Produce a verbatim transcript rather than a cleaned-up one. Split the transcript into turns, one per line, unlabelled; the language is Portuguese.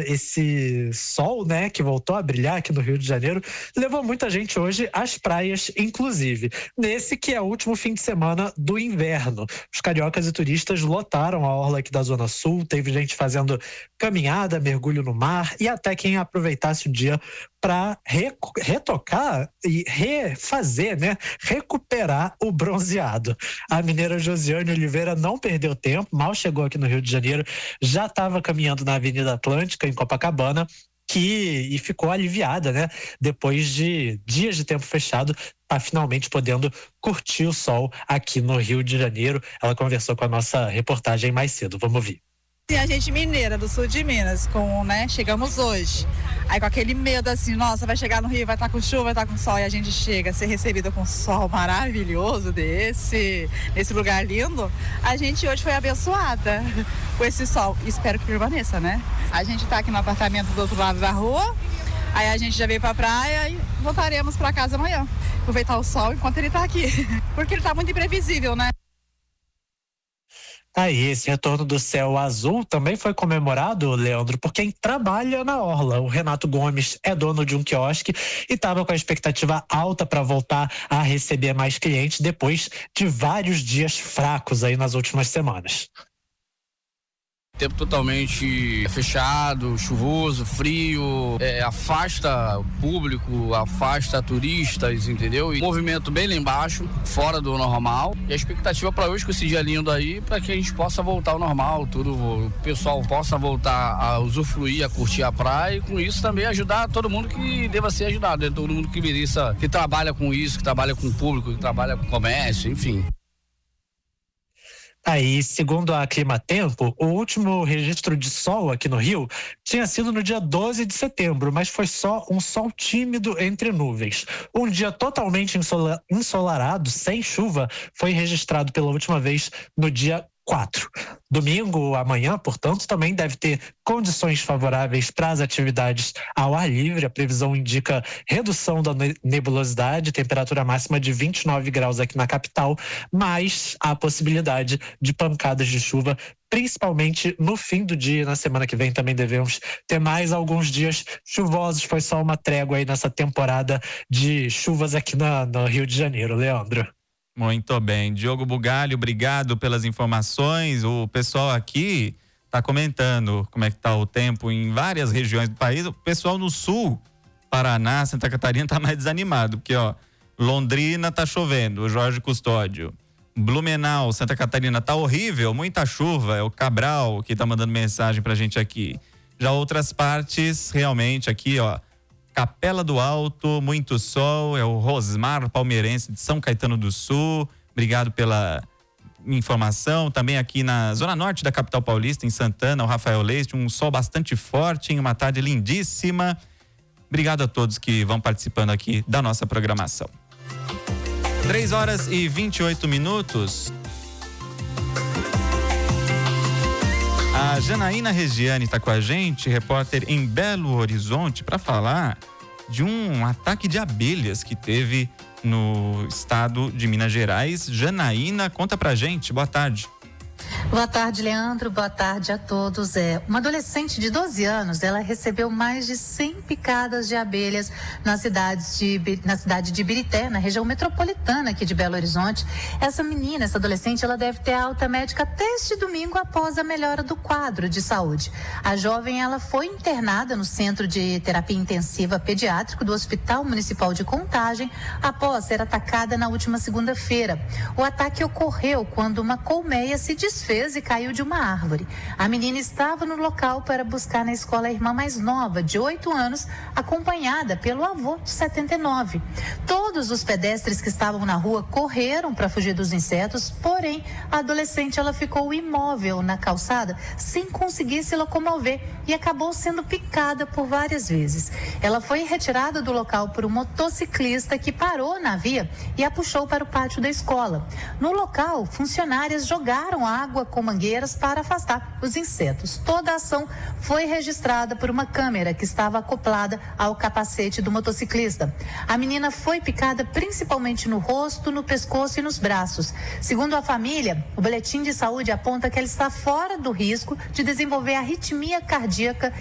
esse sol, né, que voltou a brilhar aqui no Rio de Janeiro, levou muita gente hoje às praias, inclusive. Nesse que é o último fim de semana do inverno. Os cariocas e turistas lotaram a orla aqui da Zona Sul, teve gente fazendo caminhada, mergulho no mar e até quem aproveitasse o dia para re- retocar e refazer, né, recuperar o bronzeado. A mineira Josiane Oliveira não perdeu tempo, mal chegou aqui no Rio de Janeiro, já estava caminhando na Avenida Atlântica, em Copacabana, que, e ficou aliviada, né, depois de dias de tempo fechado, tá finalmente podendo curtir o sol aqui no Rio de Janeiro. Ela conversou com a nossa reportagem mais cedo, vamos ouvir.
Sim, a gente mineira do sul de Minas, com, né, chegamos hoje, aí com aquele medo assim, nossa, vai chegar no Rio, vai estar com chuva, vai estar com sol, e a gente chega a ser recebida com um sol maravilhoso desse, nesse lugar lindo. A gente hoje foi abençoada com esse sol, espero que permaneça, né? A gente tá aqui no apartamento do outro lado da rua, aí a gente já veio pra praia e voltaremos pra casa amanhã, aproveitar o sol enquanto ele tá aqui, porque ele tá muito imprevisível, né?
Aí, esse retorno do céu azul também foi comemorado, Leandro, por quem trabalha na orla. O Renato Gomes é dono de um quiosque e estava com a expectativa alta para voltar a receber mais clientes depois de vários dias fracos aí nas últimas semanas.
Tempo totalmente fechado, chuvoso, frio, é, afasta o público, afasta turistas, entendeu? E movimento bem lá embaixo, fora do normal. E a expectativa para hoje, com esse dia lindo aí, para que a gente possa voltar ao normal, tudo, o pessoal possa voltar a usufruir, a curtir a praia e com isso também ajudar todo mundo que deva ser ajudado, né? Todo mundo que mereça, que trabalha com isso, que trabalha com o público, que trabalha com o comércio, enfim.
Aí, segundo a Climatempo, o último registro de sol aqui no Rio tinha sido no dia doze de setembro, mas foi só um sol tímido entre nuvens. Um dia totalmente ensola- ensolarado, sem chuva, foi registrado pela última vez no dia quatro. Domingo, amanhã, portanto, também deve ter condições favoráveis para as atividades ao ar livre. A previsão indica redução da nebulosidade, temperatura máxima de vinte e nove graus aqui na capital, mas há a possibilidade de pancadas de chuva, principalmente no fim do dia. Na semana que vem também devemos ter mais alguns dias chuvosos. Foi só uma trégua aí nessa temporada de chuvas aqui na, no Rio de Janeiro, Leandro.
Muito bem. Diogo Bugalho, obrigado pelas informações. O pessoal aqui está comentando como é que está o tempo em várias regiões do país. O pessoal no sul, Paraná, Santa Catarina, está mais desanimado, porque ó, Londrina está chovendo, o Jorge Custódio. Blumenau, Santa Catarina, tá horrível, muita chuva, é o Cabral que tá mandando mensagem pra gente aqui. Já outras partes, realmente aqui, ó, Capela do Alto, muito sol, é o Rosmar palmeirense de São Caetano do Sul. Obrigado pela informação. Também aqui na zona norte da capital paulista, em Santana, o Rafael Leite, um sol bastante forte em uma tarde lindíssima. Obrigado a todos que vão participando aqui da nossa programação. três horas e vinte e oito minutos. A Janaína Regiane está com a gente, repórter em Belo Horizonte, para falar de um ataque de abelhas que teve no estado de Minas Gerais. Janaína, conta pra gente. Boa tarde.
Boa tarde, Leandro. Boa tarde a todos. É, uma adolescente de doze anos, ela recebeu mais de cem picadas de abelhas na cidade de, na cidade de Ibirité, na região metropolitana aqui de Belo Horizonte. Essa menina, essa adolescente, ela deve ter alta médica até este domingo após a melhora do quadro de saúde. A jovem, ela foi internada no Centro de Terapia Intensiva Pediátrico do Hospital Municipal de Contagem após ser atacada na última segunda-feira. O ataque ocorreu quando uma colmeia se desfez e caiu de uma árvore. A menina estava no local para buscar na escola a irmã mais nova, de oito anos, acompanhada pelo avô de setenta e nove. Todos os pedestres que estavam na rua correram para fugir dos insetos, porém, a adolescente ela ficou imóvel na calçada, sem conseguir se locomover e acabou sendo picada por várias vezes. Ela foi retirada do local por um motociclista que parou na via e a puxou para o pátio da escola. No local, funcionárias jogaram água com mangueiras para afastar os insetos. Toda a ação foi registrada por uma câmera que estava acoplada ao capacete do motociclista. A menina foi picada principalmente no rosto, no pescoço e nos braços. Segundo a família, o boletim de saúde aponta que ela está fora do risco de desenvolver arritmia cardíaca